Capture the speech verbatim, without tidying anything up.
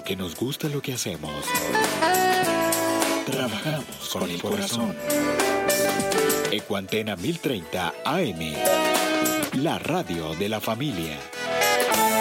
porque nos gusta lo que hacemos. Trabajamos con el corazón. Ecuantena mil treinta A M, la radio de la familia.